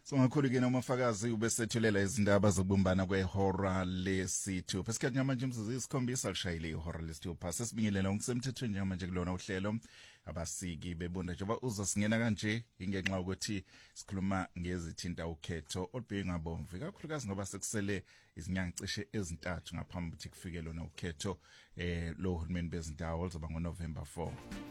Songakhulike nomafakazi ubesethulela izindaba zokubumbana kwehora lesi-6. Esikhathi manje imzuzu isikhombisa lishayile ihora lesi-6. Sesibingelela ngokusemthethweni njengamanje kulona uhlelo abasiki bebunda njengoba uzosingena kanje ingenxa ukuthi sikhuluma ngezithinta ukhetho olubheke ngabomvu kakhulukazi ngoba sekusele izinyanga cishe ezintathu ngaphambi ukuthi kufike lona ukhetho lo hulumeni bezindawo oluzoba ngoNovember 4.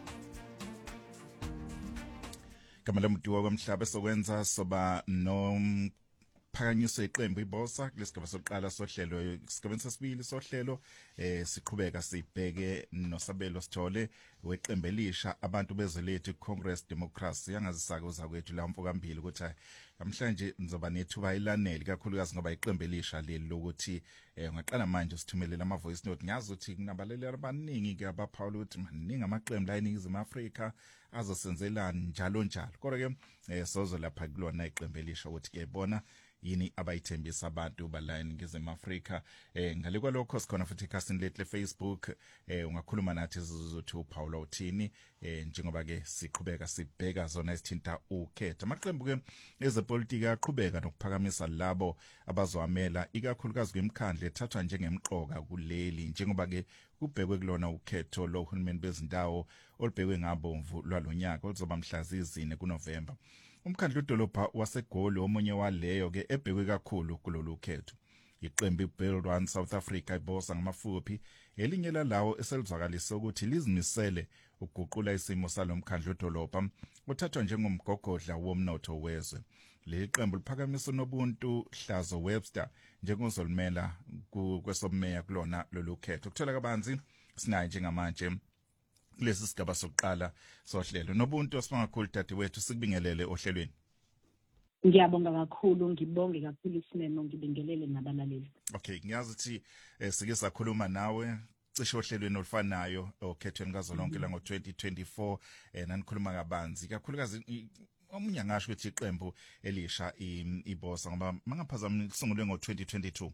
Kamala Mutiwa kwamhlaba sokwenza soba nomphakanyiso iqembu ibosa kulesigaba sokuqala sohlelo isigaba sesibili sohlelo siqhubeka sibheke nosabelo sithole weqembu elisha abantu bezolethu Congress Democracy yangazisaka uzakwethu la mfokambili ukuthi namhlanje nizoba nethuba ilanele kakhulukazi ngoba iqembu elisha leli lokuthi ngaqala manje sithumelela ama voice note ngiyazi ukuthi kunabaleleli abaningi ke abaphawula ukuthi maningi amaqembu la eNingizimu Afrika azosenzelana njalo njalo kodwa ke sozo lapha kulona iqembu elisha ukuthi ke bona yini abayithembisa abantu bala eNingizimu Afrika ngale kwalokho sikhona futhi ikhasini lethu leFacebook ungakhuluma nathi sizothi uPaula uthini njengoba ke siqhubeka sibheka zona isithinta ukhetho amaqembu ke ezepolitiki aqhubeka nokuphakamisa labo abazoamela ikakhulukazi kwemkhandle ethathwa njengemqoka kuleli njengoba ke kubhekwe kulona ukhetho lo hulumeni bezindawo olubhekwe ngabomvu lwalonyaka oluzoba mhla zizine kuNovember. Umkhandlu udolobha waseGoli omunye waleyo ke ebhekwe kakhulu kulolu khetho. Iqembu Build One South Africa ibosa ngamafuphi elinye lawo eselizwakalisa ukuthi lizimisele ukuguqula isimo salomkhandlu udolobha uthathwa njengomgogodla womnotho wezwe. Leli qembu liphakamisa nobuntu Hlazo Webster njengozolmela kwesobmeya kulona lolu khetho. Kuthola kabanzi sinaye njengamanje lesi sigaba sokuqala sohlelo nobuntu asibangakhulu dadewethu sikubingelele ohlelweni. Ngiyabonga kakhulu ngibonge kakhulu isimemo ngibingelele nabalaleli. Okay ngiyazi ukuthi sike sakhuluma nawe cishe ohlelweni olufanayo okhethweni kazolonke la ngo2024 nanikhuluma kabanzi kakhulukazi omunye ngasho ukuthi iqembu elisha ibosa ngoba mangaphazamisa kusungulwe ngo2022.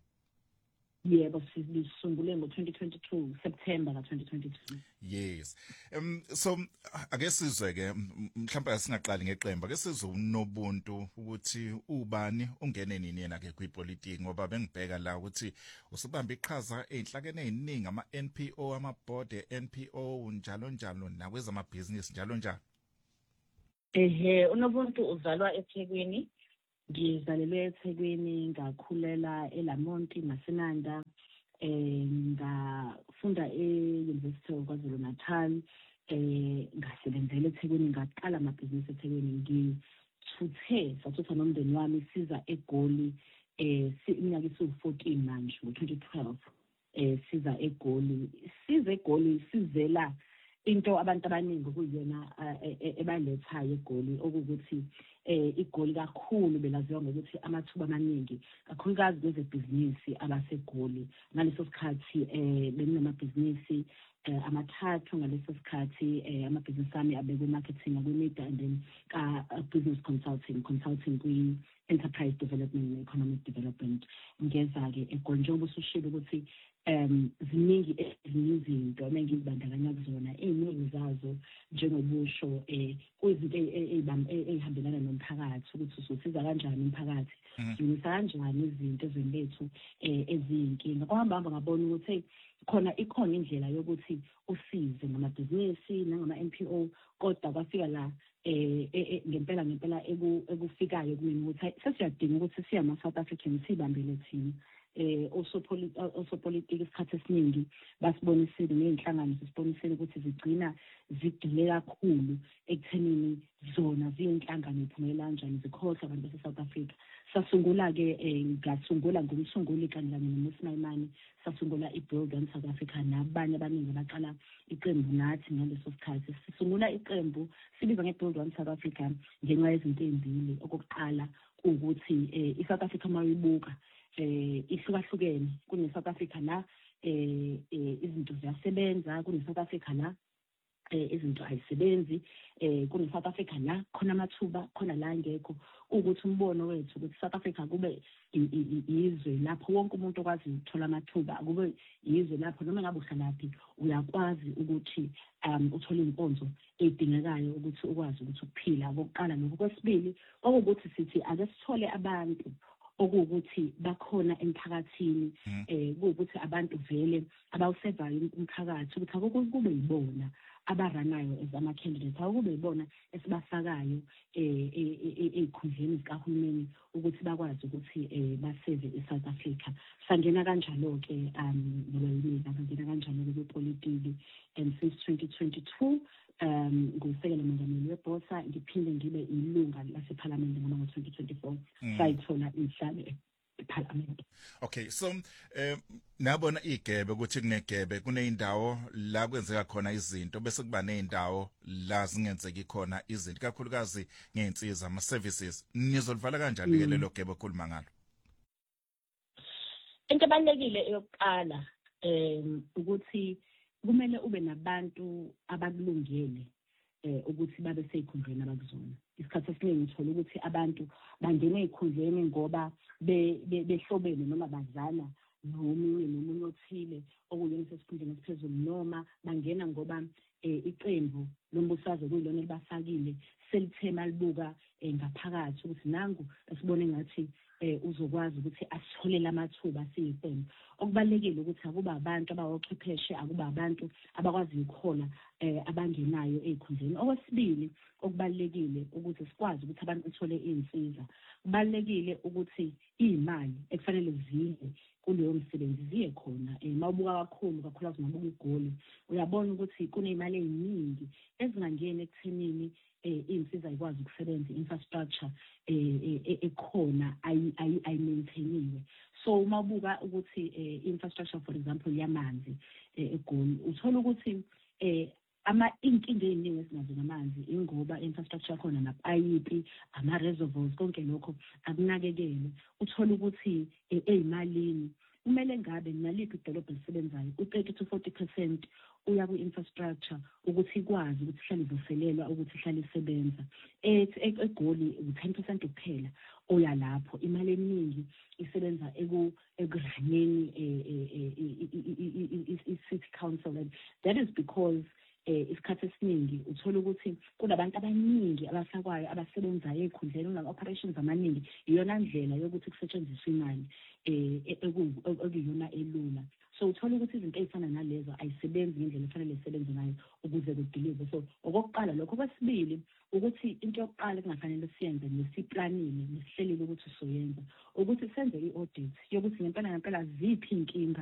Yebo sisungule ngo2022 September ka2022. Yes. So ake sizwe ke mhlawumbe singaqali ngeqembu ake sizwe unobuntu ukuthi ubani ungene nini yena ke kwipolitiki ngoba bengibheka la ukuthi usubamba iqhaza enhlakene eziningi ama NPO ama board NPO njalo njalo nakwezama business njalo njalo. Unobuntu uzalwa eThekwini. Ngizalelwe eThekwini ngakhulela eLamonti Masinanda ngafunda e-University of KwaZulu-Natal ngasebenzela eThekwini ngaqala amabhizinisi eThekwini ngithutha nomndeni wami siza eGoli iminyaka isu-14 manje ngo-2012 siza eGoli sizela into abantu abaningi kuyona ebalethayo eGoli okuthi iGoli kakhulu belaziwa ngokuthi amathuba amaningi kakhulukazi kwezebhizinisi abaseGoli ngaleso sikhathi beninamabhizinisi amathathu ngaleso sikhathi amabhizinisi ami abekwe marketing akwi-media and then business consulting kwi enterprise development and economic development ngeza ke eGoli njengoba usushilo ukuthi ziningi izinto engizibandakanya kuzona eziningi zazo njengobusho kuyizinto ezihambelana nomphakathi ukuthi usiza kanjani umphakathi uyisa kanjani izinto ezwenlethu eziyinkinga kwahamba ngabona ukuthi ikhona indlela yokuthi usize ngamabhizinisi nangama NPO kodwa kwafika la ngempela ekufikayo kumina ukuthi sesiyadinga ukuthi siya ama South Africans sibambele thina also politics isikhathi esiningi basibonisile nezinhlangano sisibonisile ukuthi zigcina zigcile kakhulu ekuthenini zona ziyinhlangano iphumelela kanjani zikhohle abantu base South Africa. Sasungula ke ngasungula ngomsunguli kanye noMusimayimani sasungula iBuild One South Africa nabanye abaningi abaqala iqembu nathi ngaleso sikhathi sisungula iqembu sibiza ngeBuild One South Africa ngenxa yezinto ezimbili okokuqala ukuthi iSouth Africa mayibuka ihlukahlukene kune South Africa la izinto ziyasebenza kune South Africa la izinto ayisebenzi kune South Africa la khona amathuba khona la ngekho ukuthi umbono wethu ukuthi South Africa kube izwe lapho wonke umuntu okwazi ukuthola amathuba kube izwe lapho noma ngabe uhlalaphi uyakwazi ukuthi uthole inkonzo edingekayo ukuthi ukwazi ukuthi ukuphila kokuqala nokwesibili okuthi sithi ake sithole abantu okuwukuthi bakhona emphakathini kuwukuthi abantu vele abawusevayo umphakathi ukuthi akukube yibona abaranayo as ama-candidates akube yibona esibafakayo ey'khundleni zikahulumeni ukuthi bakwazi ukuthi baseve i-South Africa. Sangena kanjalo-ke ngoba yini sangena kanjalo-ke kwepolitiki and since 2022 ngusekela mongameli weBosa ngiphinde ngibe ilunga lasephalamende ngoma ngo-2024 sayithola ihlalo eParliament. Okay, so nabona igebe ukuthi kunegebe kuneyindawo la kwenzeka khona izinto bese kuba neyindawo la zingenzeki khona izinto kakhulukazi ngeinsiza ama services nizolivala kanjani ke lelo gebe okhuluma ngalo? Into ebalekile eyokuqala ukuthi kumele ube nabantu abakulungele ukuthi babe seyikhundleni abakuzona. Isikhathi esiningi uthola ukuthi abantu bangena ezikhundleni ngoba behlobene noma bazana nomunye othile okuyena esikhundleni esiphezulu noma bangena ngoba iqembu lombusazwe kuyilona elibafakile selithema libuka ngaphakathi ukuthi nangu esibone ngathi uzokwazi ukuthi asitholele amathuba siyiqembu. Okubalekile ukuthi akuba abantu abawochwepheshe akuba abantu abakwazi ukukhola abangenayo ezikhundleni. Okwesibili okubalekile ukuthi sikwazi ukuthi abantu bethole izinsiza. Kubalekile ukuthi imali ekufanele ziye kuleyo msebenzi ziye khona. Mawubuka kakhulu mabuka igoli uyabona ukuthi kunezimali eziningi ezingangena ekuthenini izinsiza ikwazi ukusebenza infrastructure ekhona ayi-maintainiwe. So uma ubuka ukuthi infrastructure for example yamanzi eGoli uthola ukuthi inkinga eziningi esinazo namanzi ingoba infrastructure khona amapayipi ama-reservoirs konke lokho akunakekelwe. Uthola ukuthi ezimalini kumele ngabe naliphi idolobha elisebenzayo u-30 to 40% uya ku-infrastructure ukuthi ikwazi ukuthi ihlale ivuselelwa ukuthi ihlale isebenza. eGoli u-10% kuphela oya lapho. Imali eningi isebenza ekuranyeni i-city council, and that is because isikhathi esiningi uthola ukuthi kunabantu abaningi abafakwayo abasebenzayo ezikhundleni kunama-operations amaningi. Iyona ndlela yokuthi kusetshenziswe imali ekuyiyona elula. So uthola ukuthi izinto ezifana nalezo ayisebenzi ngendlela efanele isebenze ngayo ukuze kudelive. So okokuqala lokho. Okwesibili ukuthi into yokuqala ekungafanele siyenze nesiplanile nesihlelile ukuthi soyenza ukuthi senze i-audit yokuthi ngempela ziphi inkinga